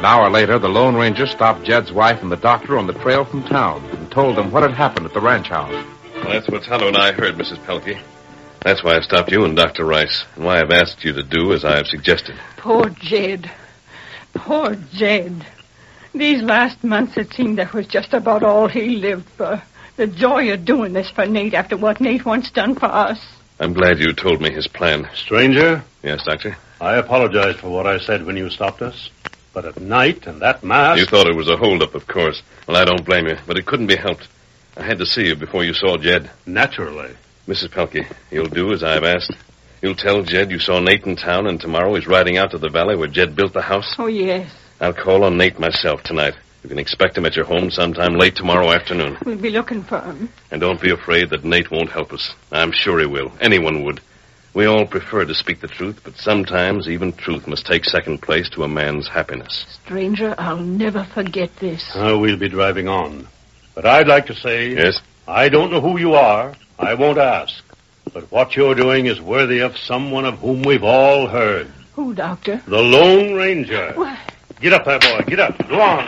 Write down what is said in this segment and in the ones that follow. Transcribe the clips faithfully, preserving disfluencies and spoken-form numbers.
An hour later, the Lone Ranger stopped Jed's wife and the doctor on the trail from town and told them what had happened at the ranch house. Well, that's what Tonto and I heard, Missus Pelkey. That's why I stopped you and Doctor Rice, and why I've asked you to do as I have suggested. Poor Jed. Poor Jed. These last months, it seemed that was just about all he lived for. The joy of doing this for Nate after what Nate once done for us. I'm glad you told me his plan. Stranger? Yes, Doctor? I apologize for what I said when you stopped us. But at night and that mask... You thought it was a holdup, of course. Well, I don't blame you, but it couldn't be helped. I had to see you before you saw Jed. Naturally. Missus Pelkey, you'll do as I've asked. You'll tell Jed you saw Nate in town, and tomorrow he's riding out to the valley where Jed built the house? Oh, yes. I'll call on Nate myself tonight. You can expect him at your home sometime late tomorrow afternoon. We'll be looking for him. And don't be afraid that Nate won't help us. I'm sure he will. Anyone would. We all prefer to speak the truth, but sometimes even truth must take second place to a man's happiness. Stranger, I'll never forget this. Uh, we'll be driving on. But I'd like to say... Yes? I don't know who you are. I won't ask. But what you're doing is worthy of someone of whom we've all heard. Who, Doctor? The Lone Ranger. What? Get up there, boy. Get up. Go on.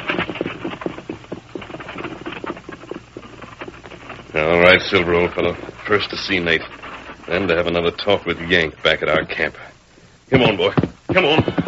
All right, Silver, old fellow. First to see Nate. Then to have another talk with Yank back at our camp. Come on, boy. Come on.